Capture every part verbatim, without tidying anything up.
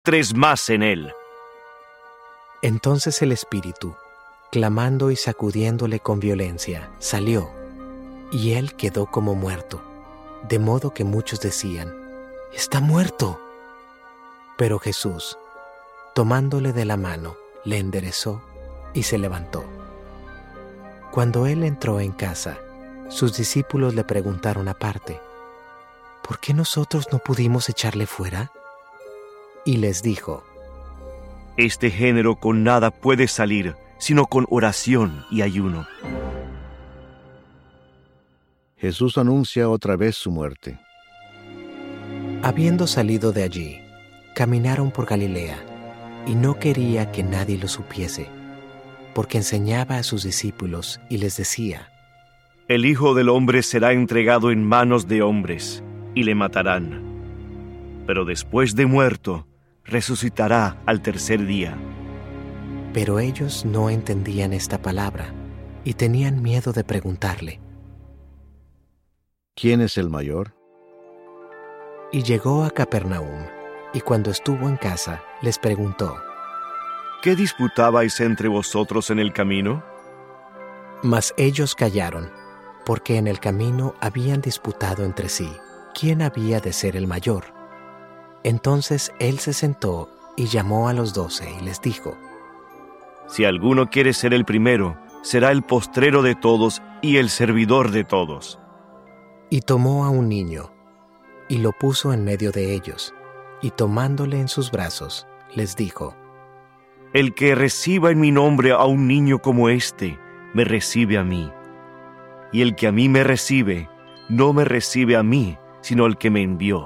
tres más en él. Entonces el espíritu, clamando y sacudiéndole con violencia, salió, y él quedó como muerto, de modo que muchos decían: «¡Está muerto!». Pero Jesús, tomándole de la mano, le enderezó y se levantó. Cuando él entró en casa, sus discípulos le preguntaron aparte: «¿Por qué nosotros no pudimos echarle fuera?». Y les dijo: Este género con nada puede salir, sino con oración y ayuno. Jesús anuncia otra vez su muerte. Habiendo salido de allí, caminaron por Galilea, y no quería que nadie lo supiese, porque enseñaba a sus discípulos y les decía: El Hijo del Hombre será entregado en manos de hombres, y le matarán. Pero después de muerto, resucitará al tercer día. Pero ellos no entendían esta palabra, y tenían miedo de preguntarle. ¿Quién es el mayor? Y llegó a Capernaum, y cuando estuvo en casa, les preguntó: ¿Qué disputabais entre vosotros en el camino? Mas ellos callaron, porque en el camino habían disputado entre sí quién había de ser el mayor. Entonces él se sentó y llamó a los doce y les dijo: Si alguno quiere ser el primero, será el postrero de todos y el servidor de todos. Y tomó a un niño, y lo puso en medio de ellos, y tomándole en sus brazos, les dijo: El que reciba en mi nombre a un niño como este, me recibe a mí. Y el que a mí me recibe, no me recibe a mí, sino el que me envió.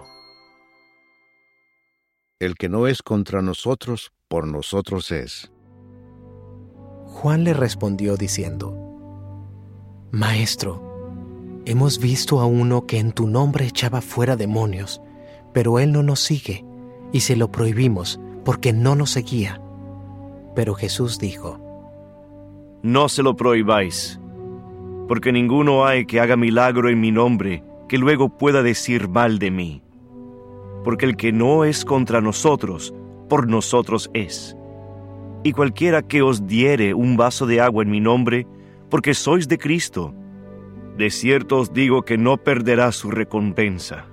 El que no es contra nosotros, por nosotros es. Juan le respondió diciendo: Maestro, hemos visto a uno que en tu nombre echaba fuera demonios, pero él no nos sigue, y se lo prohibimos, porque no nos seguía. Pero Jesús dijo: No se lo prohibáis, porque ninguno hay que haga milagro en mi nombre, que luego pueda decir mal de mí. Porque el que no es contra nosotros, por nosotros es. Y cualquiera que os diere un vaso de agua en mi nombre, porque sois de Cristo, de cierto os digo que no perderá su recompensa.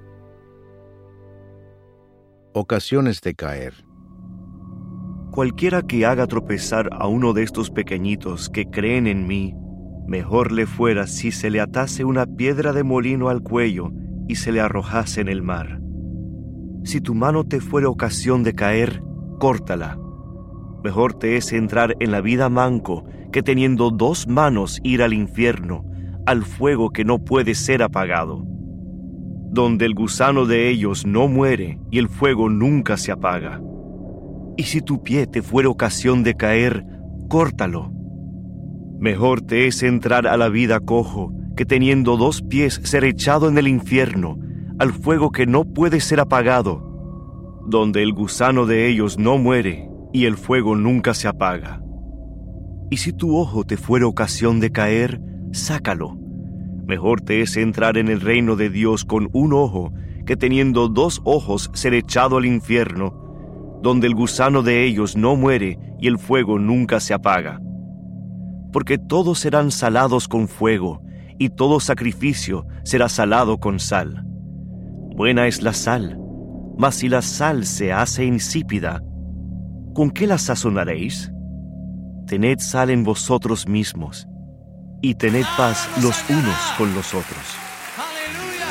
Ocasiones de caer. Cualquiera que haga tropezar a uno de estos pequeñitos que creen en mí, mejor le fuera si se le atase una piedra de molino al cuello y se le arrojase en el mar. Si tu mano te fuere ocasión de caer, córtala. Mejor te es entrar en la vida manco que teniendo dos manos ir al infierno, al fuego que no puede ser apagado, donde el gusano de ellos no muere y el fuego nunca se apaga. Y si tu pie te fuere ocasión de caer, córtalo. Mejor te es entrar a la vida cojo que teniendo dos pies ser echado en el infierno, al fuego que no puede ser apagado, donde el gusano de ellos no muere y el fuego nunca se apaga. Y si tu ojo te fuere ocasión de caer, sácalo. Mejor te es entrar en el reino de Dios con un ojo, que teniendo dos ojos ser echado al infierno, donde el gusano de ellos no muere y el fuego nunca se apaga. Porque todos serán salados con fuego, y todo sacrificio será salado con sal. Buena es la sal, mas si la sal se hace insípida, ¿con qué la sazonaréis? Tened sal en vosotros mismos, y tened paz los unos con los otros. ¡Aleluya!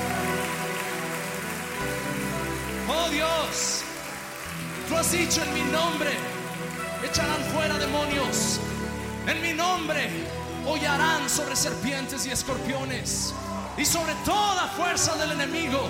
¡Oh Dios! Tú has dicho en mi nombre, echarán fuera demonios. En mi nombre hollarán sobre serpientes y escorpiones, y sobre toda fuerza del enemigo